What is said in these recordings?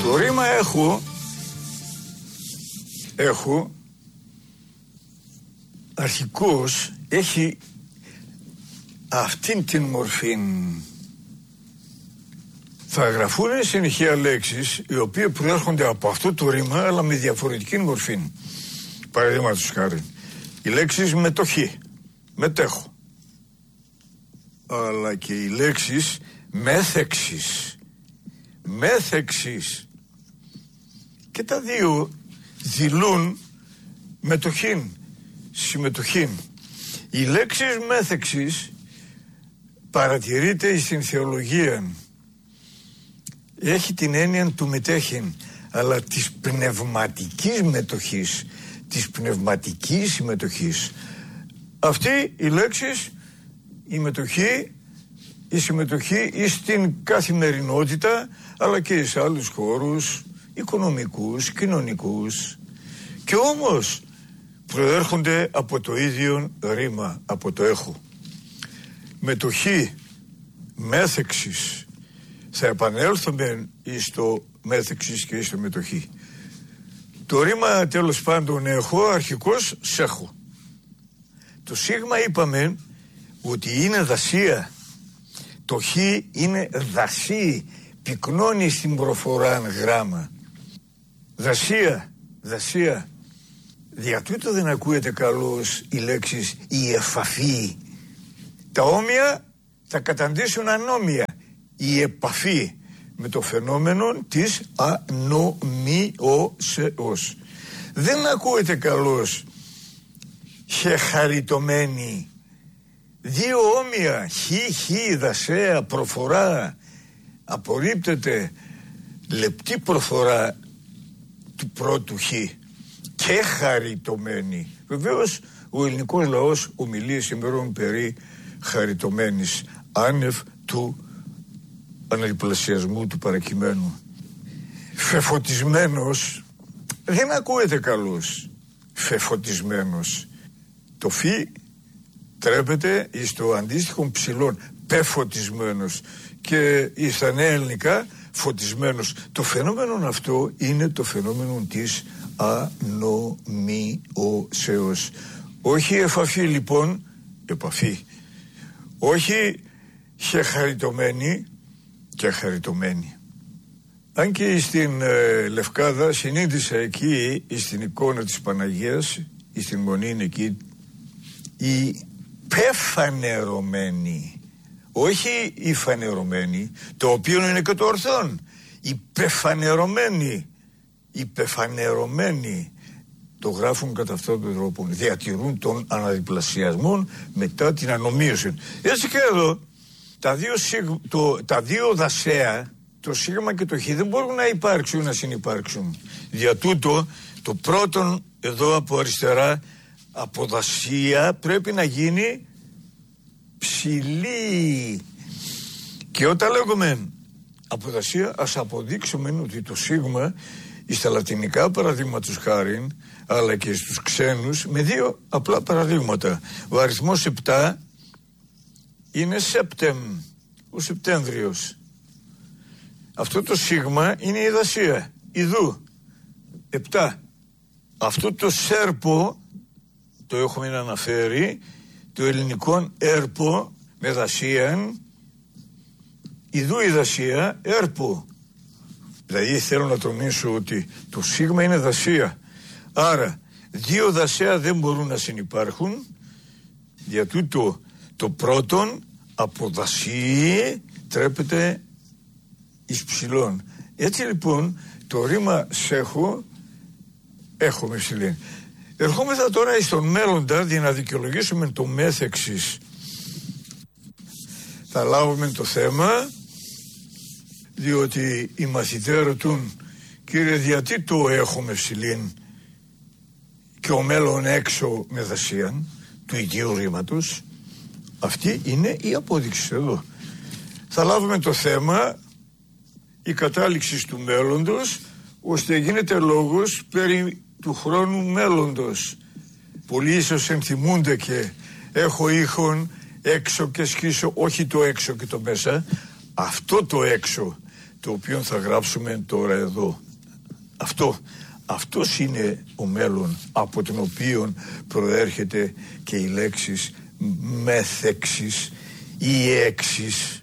Το ρήμα έχω αρχικώς έχει αυτήν την μορφή. Θα γραφούν συνεχεία λέξεις οι οποίες προέρχονται από αυτό το ρήμα αλλά με διαφορετική μορφή. Παραδείγματος χάρη οι λέξεις μετοχή, μετέχω, αλλά και οι λέξεις μέθεξης, και τα δύο δηλούν μετοχήν, συμμετοχήν. Οι λέξεις μέθεξης παρατηρείται στην θεολογία, έχει την έννοια του μετέχειν, αλλά της πνευματικής μετοχής, της πνευματικής συμμετοχής. Αυτή οι λέξεις, η μετοχή, η συμμετοχή στην καθημερινότητα, αλλά και σε άλλους χώρους οικονομικούς, κοινωνικούς, και όμως προέρχονται από το ίδιο ρήμα, από το έχω. Μετοχή, μέθεξης, θα επανέλθουμε στο μέθεξης και στο μετοχή. Το ρήμα τέλος πάντων έχω, αρχικώς σέχω. Το σίγμα είπαμε ότι είναι δασία. Το χ είναι δασί, πυκνώνει στην προφορά γράμμα. Δασία. Δια τούτο δεν ακούεται καλώς οι λέξεις η εφαφή. Τα όμοια θα καταντήσουν ανώμια. Η επαφή με το φαινόμενο της ανομοιώσεως. Δεν ακούεται καλώς χεχαριτωμένη. Δύο όμοια, χ, δασέα, προφορά. Απορρίπτεται λεπτή προφορά του πρώτου χ. Και χαριτωμένη. Βεβαίως ο ελληνικός λαός ομιλεί σήμερα περί χαριτωμένης, άνευ του αναδιπλασιασμού του παρακειμένου. Φεφωτισμένος δεν ακούεται καλώς. Φεφωτισμένος. Το φι τρέπεται στο αντίστοιχο ψηλόν, πεφωτισμένος, και στα νέα ελληνικά φωτισμένος. Το φαινόμενο αυτό είναι το φαινόμενο της ανομοιώσεως. Όχι εφαφή λοιπόν, επαφή. Όχι χεχαριτωμένη και χαριτωμένη. Αν και στην Λευκάδα συνείδησα εκεί στην εικόνα της Παναγίας, στην μονή είναι εκεί η πεφανερωμένη, όχι η φανερωμένη, το οποίο είναι και το ορθόν. Η πεφανερωμένη, το γράφουν κατά αυτόν τον τρόπο, διατηρούν τον αναδιπλασιασμό μετά την ανομοίωση. Έτσι και εδώ τα δύο δασέα, το σίγμα και το χ, δεν μπορούν να υπάρξουν, να συνυπάρξουν. Δια τούτο το πρώτον εδώ από αριστερά, από δασία, πρέπει να γίνει ψηλή. Και όταν λέγουμε από δασία, ας αποδείξουμε ότι το σίγμα στα λατινικά παραδείγματος χάριν, αλλά και στους ξένους, με δύο απλά παραδείγματα. Ο αριθμός 7 είναι σεπτέμ, ο Σεπτέμβριος. Αυτό το σίγμα είναι η δασία, ιδού, 7. Αυτό το σέρπο, το έχουμε αναφέρει, το ελληνικό έρπο με δασίαν, ιδού η δασία, έρπο. Δηλαδή θέλω να τονίσω ότι το σίγμα είναι δασία. Άρα δύο δασέα δεν μπορούν να συνυπάρχουν. Για τούτο το πρώτον από δασί τρέπεται εις ψηλών. Έτσι λοιπόν το ρήμα σέχω, έχουμε ψηλή. Ερχόμεθα τώρα στον μέλλοντα για να δικαιολογήσουμε το μέθεξης. Θα λάβουμε το θέμα, διότι οι μαθητές ρωτούν, κύριε, γιατί το έχουμε ψηλήν και ο μέλλον έξω με δασίαν του ίδιου ρήματος? Αυτή είναι η απόδειξη εδώ. Θα λάβουμε το θέμα, η κατάληξη του μέλλοντος, ώστε γίνεται λόγος περί του χρόνου μέλλοντος. Πολλοί ίσως ενθυμούνται και έχω ήχον έξω και σκίσω, όχι το έξω και το μέσα, αυτό το έξω, το οποίο θα γράψουμε τώρα εδώ. Αυτός είναι ο μέλλον, από τον οποίο προέρχεται και οι λέξεις μέθεξης ή έξις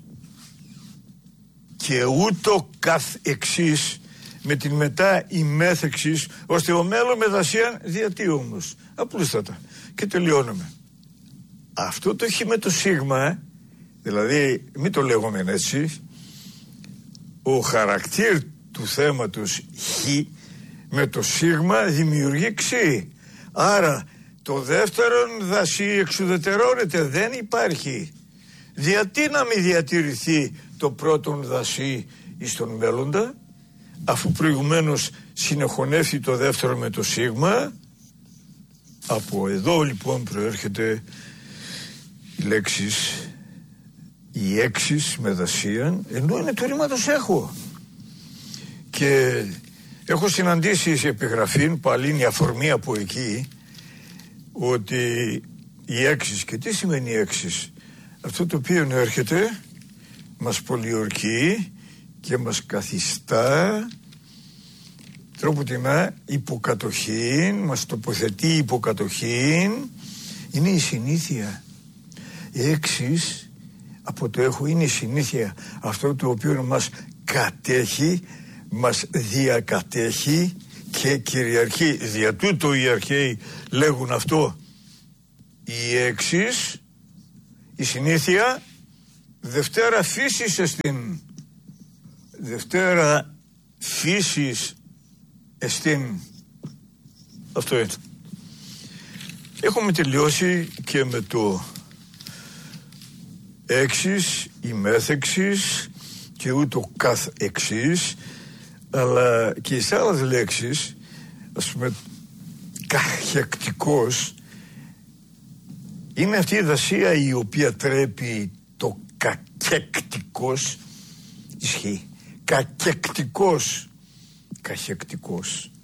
και ούτω καθ εξής, με την μετά η μέθεξης, ώστε ο μέλλον με δασία διατί όμως. Απλούστατα. Και τελειώνουμε. Αυτό το έχει με το σίγμα, δηλαδή μην το λέγουμε έτσι, ο χαρακτήρ του θέματος χ με το σίγμα δημιουργεί ξύ. Άρα το δεύτερον δασί εξουδετερώνεται, δεν υπάρχει. Γιατί να μην διατηρηθεί το πρώτον δασί εις τον μέλλοντα, αφού προηγουμένως συνεχωνεύει το δεύτερο με το σίγμα. Από εδώ λοιπόν προέρχεται οι λέξεις, οι έξις με δασίαν, ενώ είναι του ρήματος έχω. Και έχω συναντήσει σε επιγραφή, πάλι είναι η αφορμή από εκεί, ότι οι έξις, και τι σημαίνει έξις? Αυτό το οποίο έρχεται μας πολιορκεί και μας καθιστά τρόποτινά υποκατοχήν, μας τοποθετεί υποκατοχήν, είναι η συνήθεια. Η έξις από το έχω είναι η συνήθεια, αυτό το οποίο μας κατέχει, μας διακατέχει και κυριαρχεί. Δια τούτο οι αρχαίοι λέγουν αυτό. Η έξις, η συνήθεια, Δευτέρα φύσης εστίν. Δευτέρα φύσης εστίν. Αυτό είναι. Έχουμε τελειώσει και με το έξις, η μέθεξης και ούτω καθ εξής, αλλά και οι άλλες λέξεις, ας πούμε καχεκτικός, είναι αυτή η δασία η οποία τρέπει το κακεκτικός, ισχύει, κακεκτικός, καχεκτικός.